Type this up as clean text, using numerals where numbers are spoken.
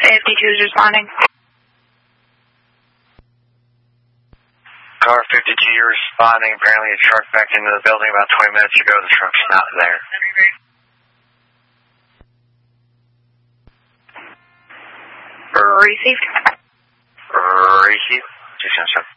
52 is responding. Car 52 responding. Apparently a truck backed into the building about 20 minutes ago. The truck's not there. Received. Received. 277.